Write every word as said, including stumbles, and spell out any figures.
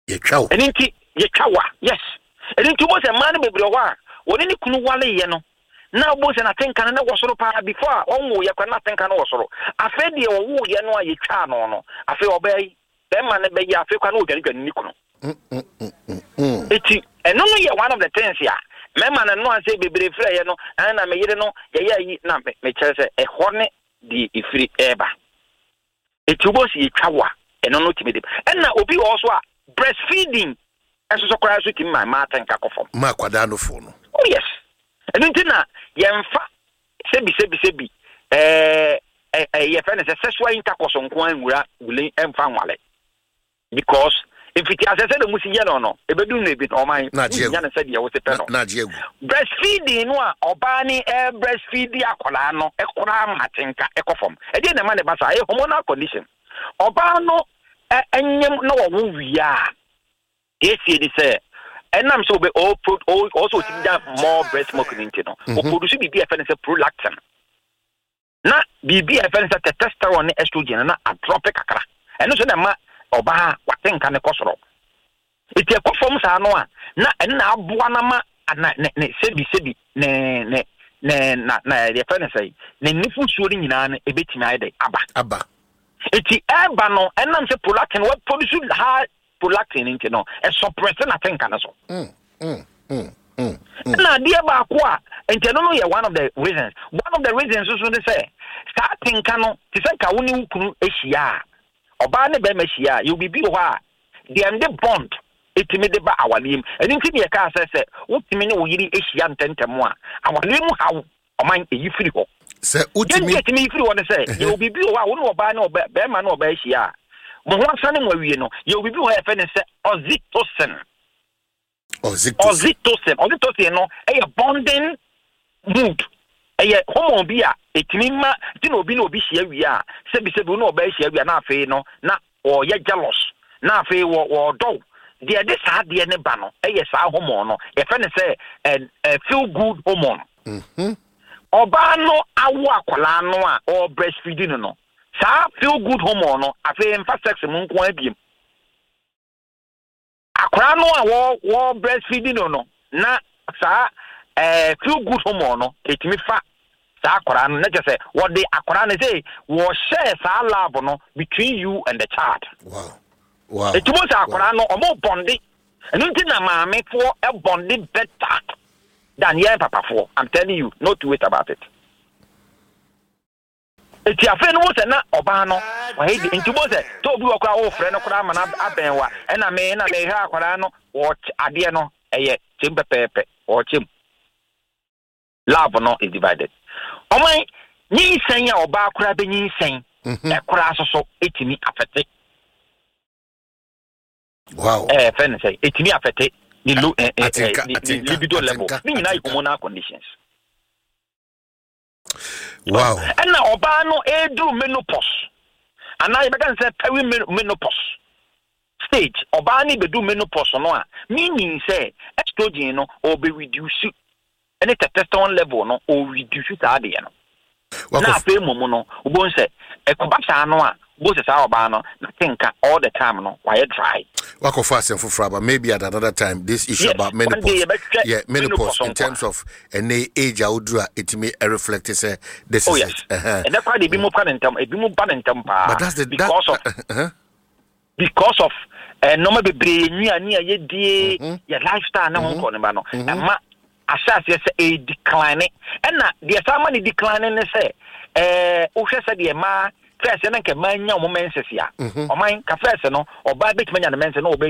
ye twa eni nti ye twa wa yes eni nti bo se man bebre ho a woni ni kunu wale ye no na bo se na tenka na wo soro pa before on wo ye kwa na tenka na wo soro afa de wo wo ye no a ye twa no no afa obey be man be ye afa kwa na wo dwane ni kunu mm mm mm eti eno no ye one of the things ya me man no ase bebre frɛ ye no na me yire no ye ye na me kyerɛ sɛ e hɔ ne di ifiri eba eti bo si ye twa wa eno no timide enna obi also a breastfeeding eso so kwara so tim my ma tenka kofom ma kwada no fo no oh yes eno ntina yemfa sebi sebi sebi eh eh ye fa ne sexual intercourse nko anwura wule emfa nwale because if it has said the musi ye no no e bedu no ebi no man nya na said ye wo se pe no na je egu breastfeeding no a oba ni e breastfeed akola no e kora ma tenka e kofom e dey na ma ne ba sa e hormonal condition oba no enyem no wo wia esi ni say enam so be all also to more breast milk into no o produce bibi e fe say prolactin na bibi e fe say testosterone ne estrogen na atropic kakra eno so na ma oba watenka ne kosoro eti ekofom sa no a na enna aboa na ma na ne sebi sebi ne ne ne na na e fe say ne nifu suo ni nyina na ebetimi ayde aba aba eti eba no enam se prolactin what produce high prolactin into no e suppress na tenka na so mm mm mm mm na dia ba ko a enti no no ye one of the reasons one of the reasons so so say start tenka no ti se ka woni ukunu ehia oba ne be ma hia you be bi ho a dem de bond etimi de ba awalem eni nti ne ka say say wotimi ne wo yiri ehia ntentem a awalem hawo oman eyi firi ho se utimi etimi firi ho ne say you be bi ho a woni oba ne oba be ma ne oba ehia mo ho asane mo awie no you be bi ho e fe ne say oxytocin oxytocin oxytocin oxytocin no e bonding mood e hormone bi a etimi ma ti no obi no obi hia wie a se bi se bi no oba hia wie na afi no na o ye jealous na afi wo wo do de de sa de ne ba no e sa hormone no e fe ne say eh feel good hormone mhm oba no awo akola no a or breastfeeding no sa feel good hormone no afi emfa sex mu nko abiem akola no a wo wo breastfeeding no na sa eh feel good hormone no etimi fa sa akola no na je say what the akola no say wo share sa love no between you and the child wow wow etimo sa akola no omo bondi enu nti na maame fo e bondi better than your papa for I'm telling you not to wait about it eti afa no se na oba no wa he nti bo se to obi okra wo frɛ no kra ma na abenwa e na me na me ha akwara no wo ade no eye chimpepepe o chim love no is divided oman nyi sen ya oba akra be nyi sen e kra soso etimi afete wow eh fe ne say etimi afete ni lo eh eh libido level ni nyina hormonal conditions wow and now oba no e do menopause and now you can say peri menopause stage oba ni be do menopause no a meaning say estrogen no or be reduce any testosterone level no or reduce that dey no na fe momo no obo say e ko ba sa no a bo se sa oba no na tinka all the time no why dry wako fast and for but maybe at another time this issue yes, about menopause yeah menopause, menopause in terms of any age audra it may reflect say this oh, is yes. it uh-huh. And that's why they be more parentum e be more parentum pa but that's the because that, of uh-huh. because of uh, normal be brain ani a ye die your lifestyle na won ko ne ba no e ma asase say e decline and na the sama ni decline ne say eh o hwe say the ma first na nke manya o menses ya o man ka first no o ba bit manya na menses no